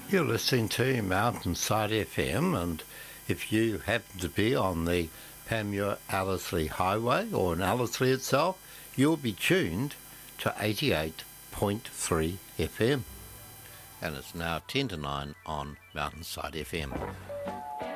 You're listening to Mountainside FM, and if you happen to be on the Panmure Ellerslie Highway or in Ellerslie itself, you'll be tuned to 88.3 FM. And it's now 10 to 9 on Mountainside FM.